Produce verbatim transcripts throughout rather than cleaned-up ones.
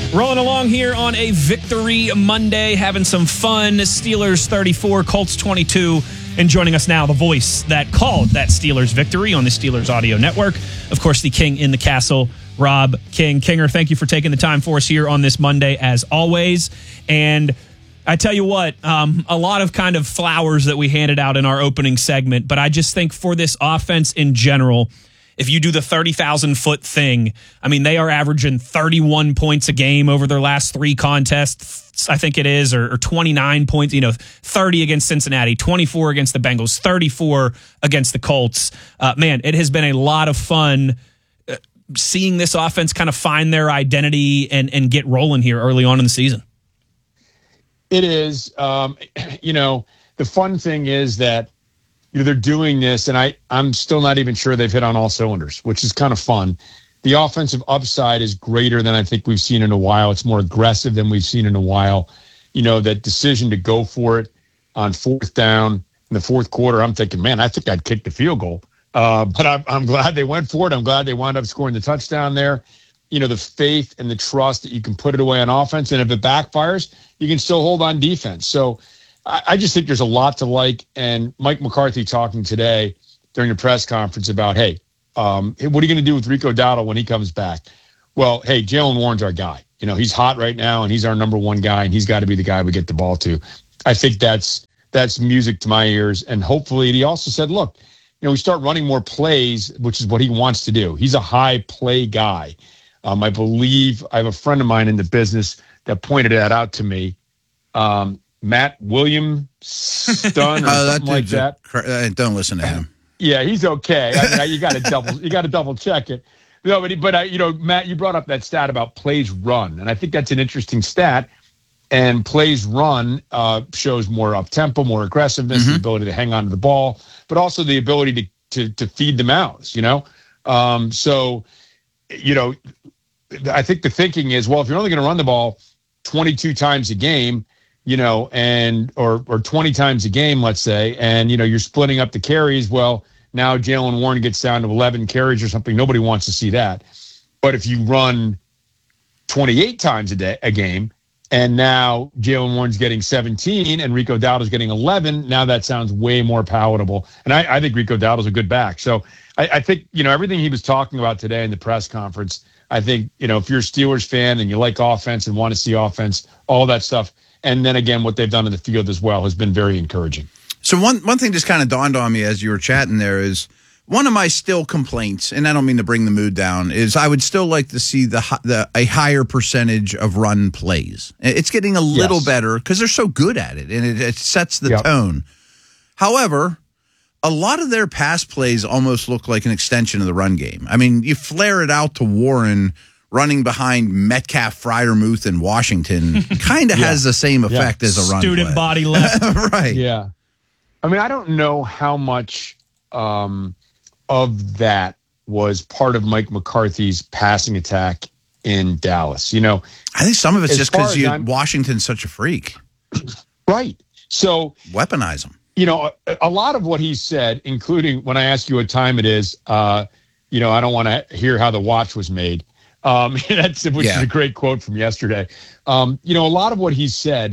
Rolling along here on a Victory Monday, having some fun. Steelers thirty-four, Colts twenty-two. And joining us now, the voice that called that Steelers victory on the Steelers Audio Network. Of course, the king in the castle, Rob King. Kinger, thank you for taking the time for us here on this Monday, as always. And I tell you what, um, a lot of kind of flowers that we handed out in our opening segment, but I just think for this offense in general, if you do the thirty thousand foot thing, I mean, they are averaging thirty-one points a game over their last three contests, I think it is, or, or twenty-nine points, you know, thirty against Cincinnati, twenty-four against the Bengals, thirty-four against the Colts. Uh, man, it has been a lot of fun uh, seeing this offense kind of find their identity and, and get rolling here early on in the season. It is. Um, you know, the fun thing is that You know, they're doing this, and I, I'm still not even sure they've hit on all cylinders, which is kind of fun. The offensive upside is greater than I think we've seen in a while. It's more aggressive than we've seen in a while. You know, that decision to go for it on fourth down in the fourth quarter, I'm thinking, man, I think I'd kick the field goal. Uh, but I'm, I'm glad they went for it. I'm glad they wound up scoring the touchdown there. You know, the faith and the trust that you can put it away on offense, and if it backfires, you can still hold on defense. So I just think there's a lot to like. And Mike McCarthy talking today during the press conference about, hey, um, what are you going to do with Rico Dowdle when he comes back? Well, hey, Jaylen Warren's our guy. You know, he's hot right now, and he's our number one guy, and he's got to be the guy we get the ball to. I think that's that's music to my ears. And hopefully he also said, look, you know, we start running more plays, which is what he wants to do. He's a high play guy. Um, I believe I have a friend of mine in the business that pointed that out to me. Um, Matt Williamston or uh, something like that. Uh, don't listen to him. Yeah, he's okay. I mean, you got to double, you got to double check it. No, but but uh, you know, Matt, you brought up that stat about plays run, and I think that's an interesting stat. And plays run uh, shows more up tempo, more aggressiveness, mm-hmm. the ability to hang on to the ball, but also the ability to to to feed the mouths. You know, um, so you know, I think the thinking is, well, if you're only going to run the ball twenty-two times a game, you know, and or or twenty times a game, let's say, and, you know, you're splitting up the carries. Well, now Jaylen Warren gets down to eleven carries or something. Nobody wants to see that. But if you run twenty-eight times a day, a game, and now Jaylen Warren's getting seventeen and Rico Dowdle's getting eleven, now that sounds way more palatable. And I, I think Rico Dowdle's a good back. So I, I think, you know, everything he was talking about today in the press conference, I think, you know, if you're a Steelers fan and you like offense and want to see offense, all that stuff, and then again, what they've done in the field as well has been very encouraging. So one one thing just kind of dawned on me as you were chatting there is one of my still complaints, and I don't mean to bring the mood down, is I would still like to see the, the a higher percentage of run plays. It's getting a little yes. better because they're so good at it, and it, it sets the yep. tone. However, a lot of their pass plays almost look like an extension of the run game. I mean, you flare it out to Warren running behind Metcalf, Freiermuth, and Washington kind of yeah. has the same effect yeah. as a run Student play. body left. Right. Yeah. I mean, I don't know how much um, of that was part of Mike McCarthy's passing attack in Dallas. You know, I think some of it's just because Washington's such a freak. Right. So weaponize them. You know, a, a lot of what he said, including when I ask you what time it is, uh, you know, I don't want to hear how the watch was made. Um, that's which yeah. is a great quote from yesterday. Um, you know, a lot of what he said,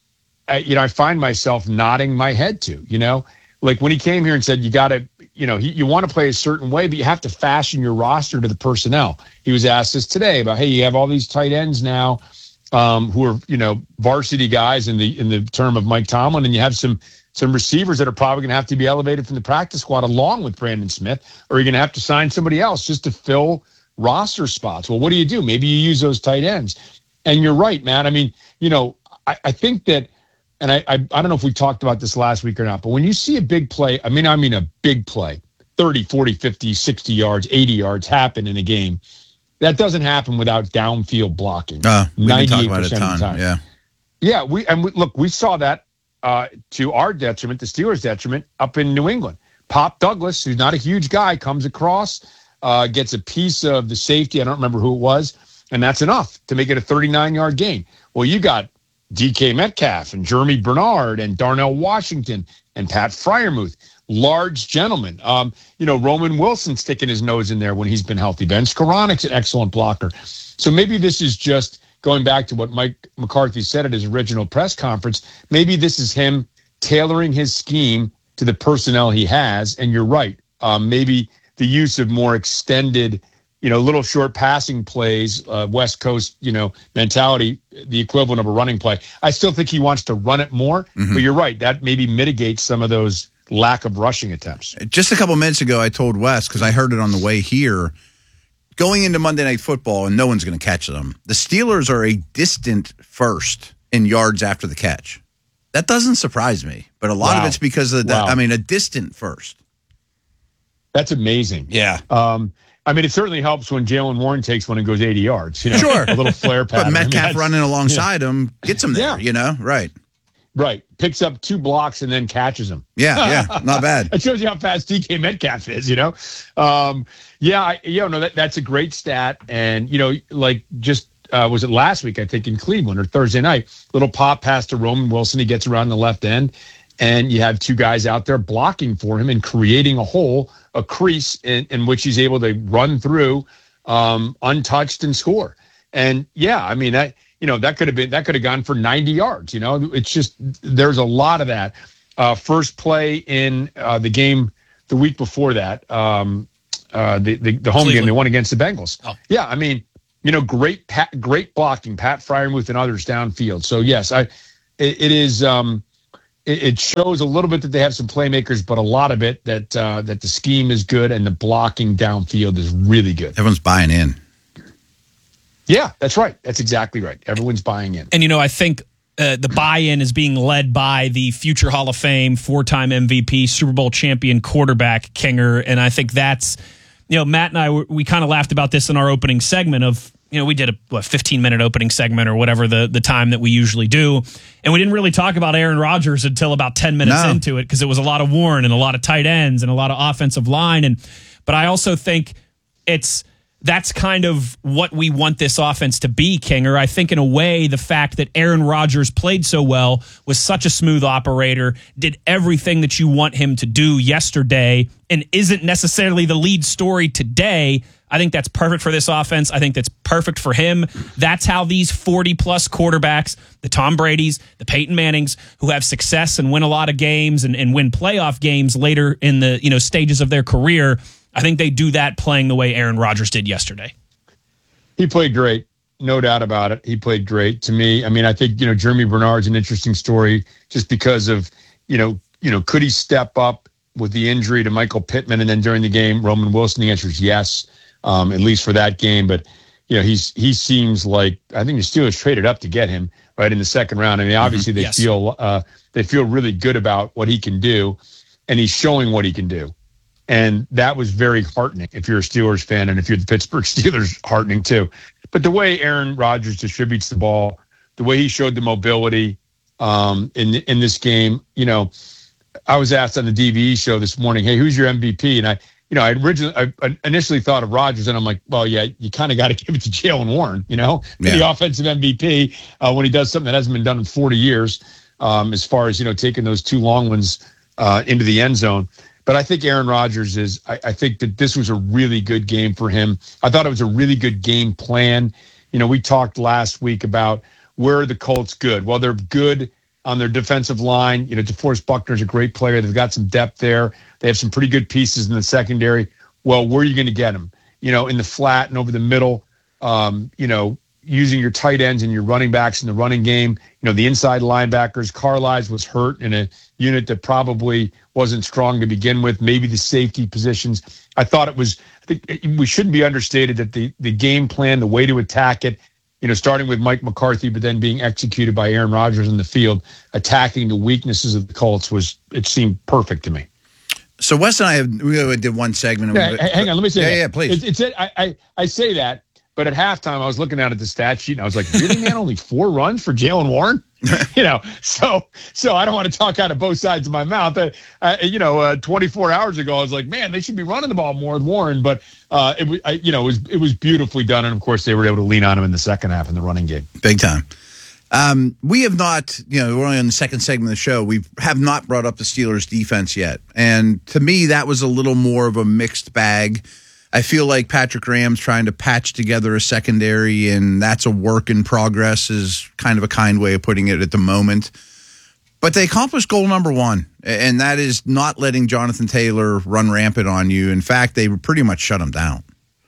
I, you know, I find myself nodding my head to. You know, like when he came here and said, "You got to, you know, he, you want to play a certain way, but you have to fashion your roster to the personnel." He was asked this today about, "Hey, you have all these tight ends now, um, who are, you know, varsity guys in the in the term of Mike Tomlin, and you have some." Some receivers that are probably going to have to be elevated from the practice squad along with Brandon Smith, or you're going to have to sign somebody else just to fill roster spots. Well, what do you do? Maybe you use those tight ends. And you're right, Matt. I mean, you know, I, I think that, and I, I I don't know if we talked about this last week or not, but when you see a big play, I mean, I mean a big play, thirty, forty, fifty, sixty yards, eighty yards happen in a game, that doesn't happen without downfield blocking. Uh, we've been talking about it a ton, of the time. Yeah. Yeah, we and we, look, we saw that uh, to our detriment, the Steelers' detriment, up in New England. Pop Douglas, who's not a huge guy, comes across, uh, gets a piece of the safety. I don't remember who it was, and that's enough to make it a thirty-nine-yard gain. Well, you got D K Metcalf and Jeremy Bernard and Darnell Washington and Pat Freiermuth, large gentlemen. Um, you know, Roman Wilson sticking his nose in there when he's been healthy. Ben Skoronek's an excellent blocker. So maybe this is just going back to what Mike McCarthy said at his original press conference, maybe this is him tailoring his scheme to the personnel he has. And you're right. Um, maybe the use of more extended, you know, little short passing plays, uh, West Coast, you know, mentality, the equivalent of a running play. I still think he wants to run it more, mm-hmm. but you're right. That maybe mitigates some of those lack of rushing attempts. Just a couple minutes ago, I told Wes, because I heard it on the way here, going into Monday Night Football, and no one's going to catch them, the Steelers are a distant first in yards after the catch. That doesn't surprise me, but a lot wow. of it's because of the, wow. I mean, a distant first. That's amazing. Yeah. Um, I mean, it certainly helps when Jaylen Warren takes one and goes eighty yards. You know, sure. A little flare pattern. But Metcalf I mean, running alongside yeah. him gets him there, yeah. you know? Right. Right. Picks up two blocks and then catches him. Yeah, yeah. Not bad. It shows you how fast D K Metcalf is, you know? Um, yeah, I, you know, no, that, that's a great stat. And, you know, like just, uh, was it last week, I think, in Cleveland or Thursday night, little pop pass to Roman Wilson. He gets around the left end. And you have two guys out there blocking for him and creating a hole, a crease in, in which he's able to run through um, untouched and score. And yeah, I mean, that, you know, that could have been, that could have gone for ninety yards. You know, it's just, there's a lot of that. Uh, first play in uh, the game the week before that, um, uh, the, the, the home Cleveland. game, they won against the Bengals. Oh. Yeah. I mean, you know, great, pat, great blocking, Pat Freiermuth and others downfield. So yes, I, it, it is, um, it shows a little bit that they have some playmakers, but a lot of it that uh, that the scheme is good and the blocking downfield is really good. Everyone's buying in. Yeah, that's right. That's exactly right. Everyone's buying in. And, you know, I think uh, the buy-in is being led by the future Hall of Fame, four-time M V P, Super Bowl champion quarterback, Kinger. And I think that's, you know, Matt and I, we kind of laughed about this in our opening segment of, you know, we did a what, fifteen-minute opening segment or whatever the, the time that we usually do. And we didn't really talk about Aaron Rodgers until about ten minutes no. into it because it was a lot of Warren and a lot of tight ends and a lot of offensive line. And But I also think it's that's kind of what we want this offense to be, Kinger. I think in a way, the fact that Aaron Rodgers played so well, was such a smooth operator, did everything that you want him to do yesterday, and isn't necessarily the lead story today, I think that's perfect for this offense. I think that's perfect for him. That's how these forty-plus quarterbacks, the Tom Bradys, the Peyton Mannings, who have success and win a lot of games and, and win playoff games later in the you know stages of their career, I think they do that playing the way Aaron Rodgers did yesterday. He played great. No doubt about it. He played great to me. I mean, I think, you know, Jeremy Bernard's an interesting story just because of, you know, you know, could he step up with the injury to Michael Pittman and then during the game, Roman Wilson? The answer is yes, um, at least for that game. But, you know, he's he seems like, I think the Steelers traded up to get him right in the second round. I mean, obviously mm-hmm. they yes. feel uh, they feel really good about what he can do, and he's showing what he can do. And that was very heartening if you're a Steelers fan, and if you're the Pittsburgh Steelers, heartening too. But the way Aaron Rodgers distributes the ball, the way he showed the mobility um, in in this game, you know, I was asked on the D V E show this morning, hey, who's your M V P? And I, you know, I originally, I initially thought of Rodgers, and I'm like, well, yeah, you kind of got to give it to Jaylen Warren, you know, yeah. the offensive M V P uh, when he does something that hasn't been done in forty years, um, as far as, you know, taking those two long ones uh, into the end zone. But I think Aaron Rodgers is, I, I think that this was a really good game for him. I thought it was a really good game plan. You know, we talked last week about where are the Colts good? Well, they're good on their defensive line. You know, DeForest Buckner's a great player. They've got some depth there. They have some pretty good pieces in the secondary. Well, where are you going to get them? You know, in the flat and over the middle, um, you know, using your tight ends and your running backs in the running game. You know, the inside linebackers, Carlisle was hurt in a unit that probably wasn't strong to begin with. Maybe the safety positions. I thought it was, I think we shouldn't be understated that the, the game plan, the way to attack it, you know, starting with Mike McCarthy, but then being executed by Aaron Rodgers in the field, attacking the weaknesses of the Colts was, it seemed perfect to me. So Wes and I have, we did one segment. Yeah, hang on, let me say yeah, that. Yeah, please. It's, it's I, I, I say that, but at halftime I was looking out at the stat sheet and I was like, really, man, only four runs for Jaylen Warren? you know, so so I don't want to talk out of both sides of my mouth. Uh, uh, you know, uh, twenty-four hours ago, I was like, man, they should be running the ball more with Warren. But uh, it was, I, you know, it was it was beautifully done, and of course, they were able to lean on him in the second half in the running game. Big time. Um, we have not, you know, we're only on the second segment of the show. We have not brought up the Steelers' defense yet, and to me, that was a little more of a mixed bag. I feel like Patrick Graham's trying to patch together a secondary, and that's a work in progress is kind of a kind way of putting it at the moment. But they accomplished goal number one, and that is not letting Jonathan Taylor run rampant on you. In fact, they pretty much shut him down.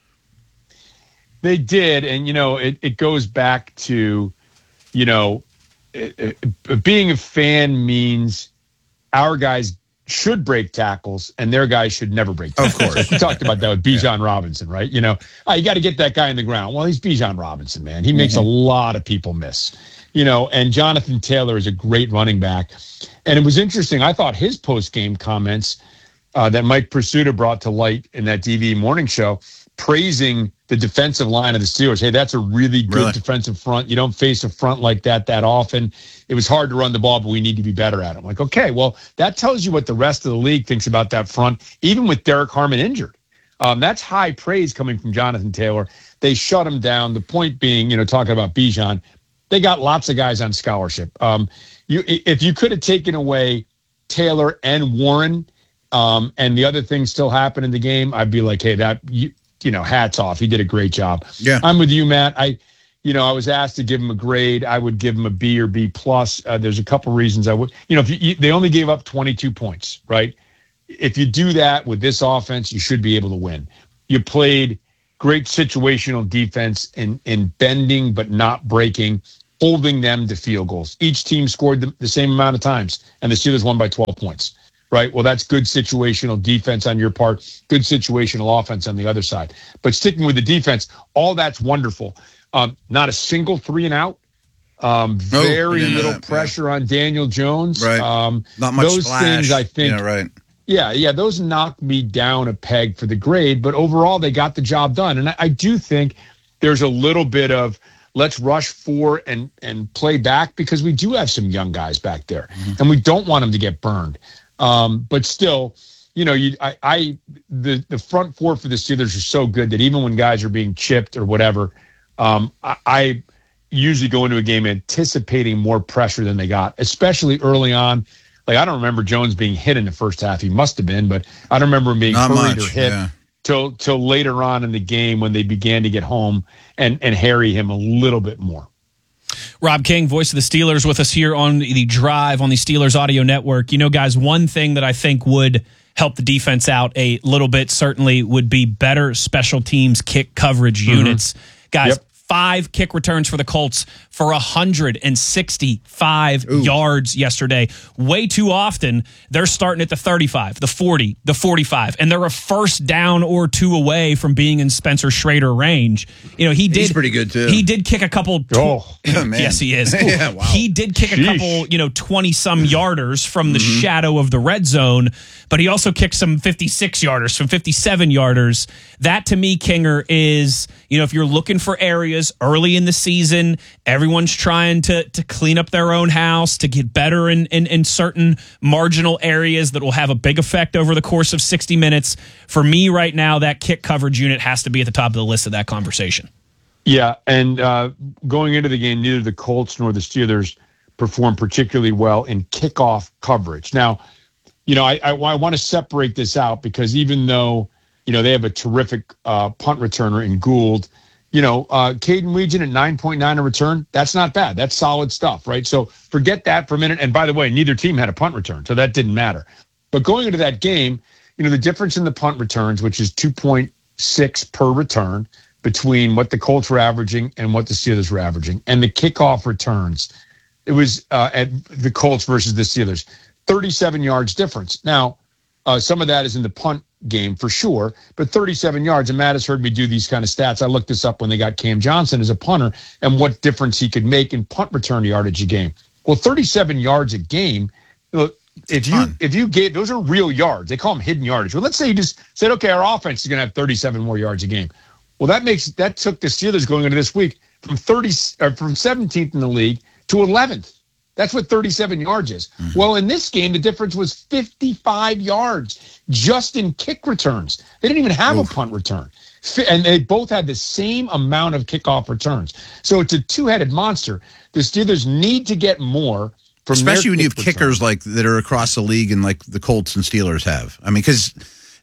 They did, and, you know, it, it goes back to, you know, it, it, being a fan means our guys should break tackles, and their guys should never break tackles. Of course. We talked about that with Bijan yeah. Robinson, right? You know, oh, you got to get that guy in the ground. Well, he's Bijan Robinson, man. He makes mm-hmm. a lot of people miss. You know, and Jonathan Taylor is a great running back. And it was interesting. I thought his post-game comments uh, that Mike Pursuta brought to light in that D V morning show, praising the defensive line of the Steelers. Hey, that's a really good really? defensive front. You don't face a front like that that often. It was hard to run the ball, but we need to be better at it. I'm like, okay, well, that tells you what the rest of the league thinks about that front, even with Derek Harmon injured. Um, that's high praise coming from Jonathan Taylor. They shut him down. The point being, you know, talking about Bijan, they got lots of guys on scholarship. Um, you, if you could have taken away Taylor and Warren, um, and the other things still happen in the game, I'd be like, hey, that you, you know, hats off. He did a great job. Yeah, I'm with you, Matt. I, you know, I was asked to give him a grade. I would give him a B or B plus. Uh, there's a couple reasons I would. You know, if you, you, they only gave up twenty-two points, right? If you do that with this offense, you should be able to win. You played great situational defense in, in bending but not breaking, holding them to field goals. Each team scored the, the same amount of times, and the Steelers won by twelve points, right? Well, that's good situational defense on your part, good situational offense on the other side. But sticking with the defense, all that's wonderful. Um, not a single three and out. Um, very oh, little that, pressure yeah. on Daniel Jones. Right. Um, not much those splash. things, I think. Yeah, right. Yeah, yeah, those knocked me down a peg for the grade, but overall they got the job done. And I, I do think there's a little bit of let's rush for and and play back because we do have some young guys back there, mm-hmm. and we don't want them to get burned. Um, but still, you know, you I, I the the front four for the Steelers are so good that even when guys are being chipped or whatever, um, I, I usually go into a game anticipating more pressure than they got, especially early on. Like, I don't remember Jones being hit in the first half. He must have been, but I don't remember him being Not hurried much, or hit yeah. till till later on in the game when they began to get home and, and harry him a little bit more. Rob King, voice of the Steelers, with us here on the Drive on the Steelers Audio Network. You know, guys, one thing that I think would help the defense out a little bit certainly would be better special teams kick coverage Mm-hmm. units. Guys, Yep. Five kick returns for the Colts for one hundred sixty-five Ooh. yards yesterday. Way too often, they're starting at the thirty-five, the forty, the forty-five, and they're a first down or two away from being in Spencer Schrader range. You know, he did. He's pretty good, too. He did kick a couple. Tw- Oh, man. Yes, he is. Yeah, wow. He did kick a Sheesh. couple, you know, twenty-some yarders from the Mm-hmm. shadow of the red zone, but he also kicked some fifty-six yarders, some fifty-seven yarders. That, to me, Kinger, is, you know, if you're looking for areas early in the season, everyone's trying to to clean up their own house, to get better in, in, in certain marginal areas that will have a big effect over the course of sixty minutes. For me right now, that kick coverage unit has to be at the top of the list of that conversation. Yeah, and uh, going into the game, neither the Colts nor the Steelers performed particularly well in kickoff coverage. Now, you know, I, I, I want to separate this out because even though, you know, they have a terrific uh, punt returner in Gould, you know, uh, Caden Weegan at nine point nine a return, that's not bad. That's solid stuff, right? So forget that for a minute. And by the way, neither team had a punt return, so that didn't matter. But going into that game, you know, the difference in the punt returns, which is two point six per return between what the Colts were averaging and what the Steelers were averaging, and the kickoff returns, it was uh, at the Colts versus the Steelers, thirty-seven yards difference. Now, uh, some of that is in the punt game for sure, but thirty-seven yards, and Matt has heard me do these kind of stats. I looked this up when they got Cam Johnson as a punter and what difference he could make in punt return yardage a game. Well, thirty-seven yards a game, if you if you gave, those are real yards. They call them hidden yardage. Well, let's say you just said, okay, our offense is going to have thirty-seven more yards a game. Well, that makes that took the Steelers going into this week from thirty or from seventeenth in the league to eleventh. That's what thirty-seven yards is. Mm-hmm. Well, in this game, the difference was fifty-five yards just in kick returns. They didn't even have Oof. a punt return. And they both had the same amount of kickoff returns. So it's a two-headed monster. The Steelers need to get more from Especially when you have returns. kickers like that are across the league and like the Colts and Steelers have. I mean, because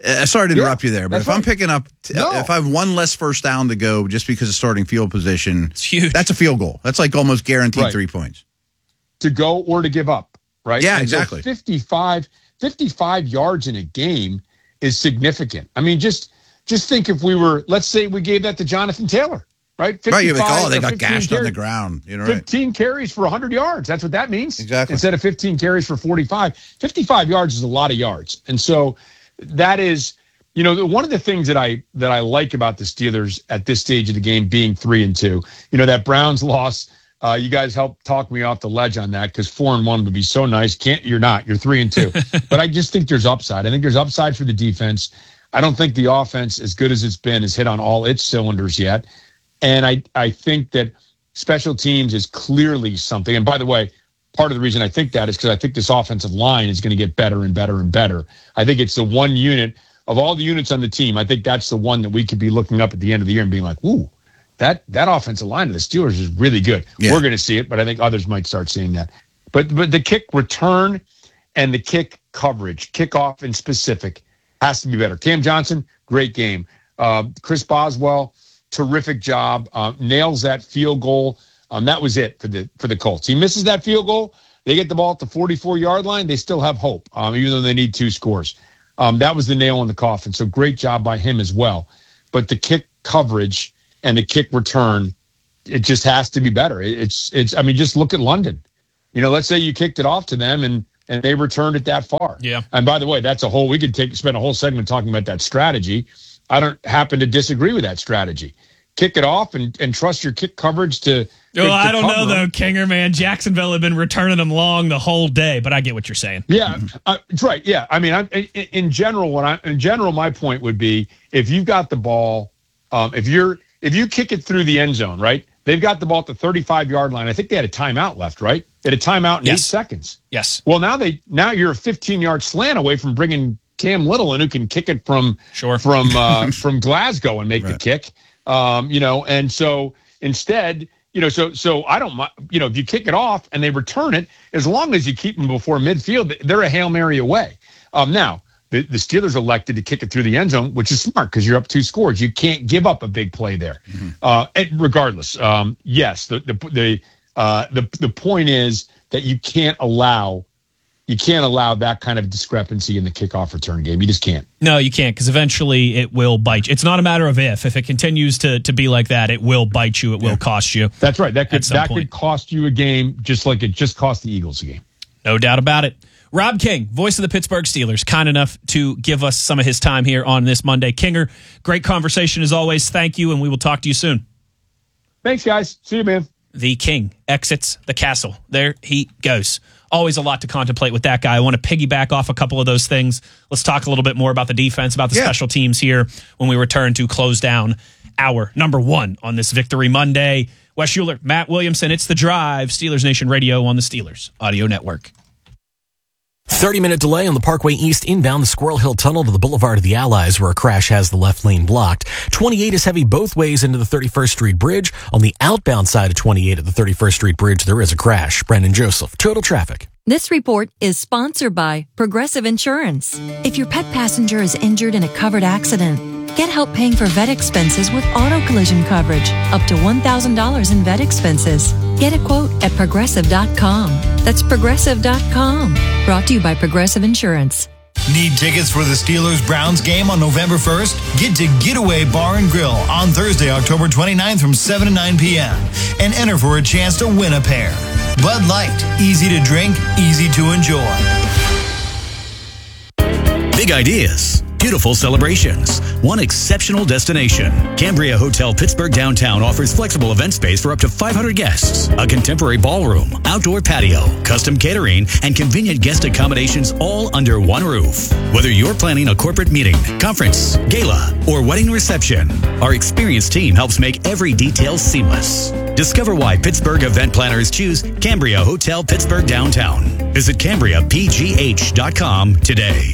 Uh, sorry to interrupt yeah, you there, but if right. I'm picking up, t- no. if I have one less first down to go just because of starting field position, it's huge. That's a field goal. That's like almost guaranteed right. three points. To go or to give up, right? Yeah, and exactly. So fifty-five, fifty-five yards in a game is significant. I mean, just just think if we were, let's say we gave that to Jonathan Taylor, right? Right, you're like, oh, they got gashed carries, on the ground. You know, right? fifteen carries for one hundred yards. That's what that means. Exactly. Instead of fifteen carries for forty-five. fifty-five yards is a lot of yards. And so that is, you know, one of the things that I that I like about the Steelers at this stage of the game being three and two, you know, that Browns loss, uh, you guys helped talk me off the ledge on that because four and one would be so nice. Can't you're not. You're three and two. But I just think there's upside. I think there's upside for the defense. I don't think the offense, as good as it's been, has hit on all its cylinders yet. And I, I think that special teams is clearly something. And by the way, part of the reason I think that is because I think this offensive line is going to get better and better and better. I think it's the one unit of all the units on the team. I think that's the one that we could be looking up at the end of the year and being like, ooh, that that offensive line of the Steelers is really good. Yeah. We're going to see it, but I think others might start seeing that. But but the kick return and the kick coverage, kickoff in specific, has to be better. Cam Johnson, great game. Uh, Chris Boswell, terrific job. Uh, nails that field goal. Um, that was it for the for the Colts. He misses that field goal. They get the ball at the forty-four yard line. They still have hope, um, even though they need two scores. Um, that was the nail in the coffin. So great job by him as well. But the kick coverage and the kick return, it just has to be better. It, it's it's. I mean, just look at London. You know, let's say you kicked it off to them and and they returned it that far. Yeah. And by the way, that's a whole. We could take spend a whole segment talking about that strategy. I don't happen to disagree with that strategy. Kick it off and, and trust your kick coverage to. Well, to I don't know, them. though, Kinger, man. Jacksonville had been returning them long the whole day, but I get what you're saying. Yeah, uh, that's right. Yeah, I mean, I, in, in general, what I in general, my point would be if you've got the ball, um, if you're if you kick it through the end zone, right? They've got the ball at the thirty-five yard line. I think they had a timeout left, right? They had a timeout in yes. eight seconds. Yes. Well, now they now you're a fifteen yard slant away from bringing Cam Little in, who can kick it from sure. from uh, from Glasgow and make right. the kick. Um, you know, and so instead, you know, so so I don't mind, you know, if you kick it off and they return it, as long as you keep them before midfield, they're a Hail Mary away. Um, now, the, the Steelers elected to kick it through the end zone, which is smart because you're up two scores. You can't give up a big play there. Mm-hmm. Uh, and regardless, um, yes, the the the, uh, the the point is that you can't allow you can't allow that kind of discrepancy in the kickoff return game. You just can't. No, you can't, because eventually it will bite you. It's not a matter of if. If it continues to, to be like that, it will bite you. It will yeah. cost you. That's right. That could that point. could cost you a game, just like it just cost the Eagles a game. No doubt about it. Rob King, voice of the Pittsburgh Steelers, kind enough to give us some of his time here on this Monday. Kinger, great conversation as always. Thank you, and we will talk to you soon. Thanks, guys. See you, man. The King exits the castle. There he goes. Always a lot to contemplate with that guy. I want to piggyback off a couple of those things. Let's talk a little bit more about the defense, about the yeah. special teams here when we return to close down hour number one on this Victory Monday. Wes Schuler, Matt Williamson, it's The Drive, Steelers Nation Radio on the Steelers Audio Network. thirty-minute delay on the Parkway East inbound the Squirrel Hill Tunnel to the Boulevard of the Allies, where a crash has the left lane blocked. twenty-eight is heavy both ways into the thirty-first Street Bridge. On the outbound side of twenty-eight at the thirty-first Street Bridge, there is a crash. Brendan Joseph, Total Traffic. This report is sponsored by Progressive Insurance. If your pet passenger is injured in a covered accident, get help paying for vet expenses with auto collision coverage, up to one thousand dollars in vet expenses. Get a quote at progressive dot com. That's progressive dot com. Brought to you by Progressive Insurance. Need tickets for the Steelers-Browns game on November first? Get to Getaway Bar and Grill on Thursday, October twenty-ninth from seven to nine p.m. and enter for a chance to win a pair. Bud Light, easy to drink, easy to enjoy. Big ideas, beautiful celebrations, one exceptional destination. Cambria Hotel Pittsburgh Downtown offers flexible event space for up to five hundred guests, a contemporary ballroom, outdoor patio, custom catering, and convenient guest accommodations all under one roof. Whether you're planning a corporate meeting, conference, gala, or wedding reception, our experienced team helps make every detail seamless. Discover why Pittsburgh event planners choose Cambria Hotel Pittsburgh Downtown. Visit Cambria P G H dot com today.